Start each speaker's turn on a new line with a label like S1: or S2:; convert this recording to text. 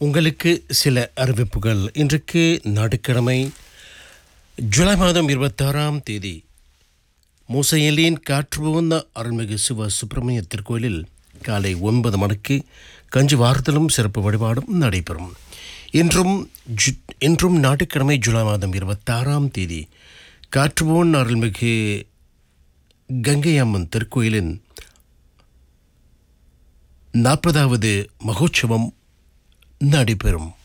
S1: உங்களுக்கு சில அறிவிப்புகள். இன்றைக்கு ஞாயிற்றுக்கிழமை ஜூலை மாதம் 26ஆம் தேதி மூசையலின் காற்றுபுகுந்த அருள்மிகு சிவ சுப்பிரமணிய திருக்கோயிலில் காலை 9 மணிக்கு கஞ்சி வார்த்தலும் சிறப்பு வழிபாடும் நடைபெறும். இன்றும் ஞாயிற்றுக்கிழமை ஜூலை மாதம் 26ஆம் தேதி காற்றுபுகுந்த அருள்மிகு கங்கை அம்மன் திருக்கோயிலின் 40வது மகோற்சவம் நடைபெறும்.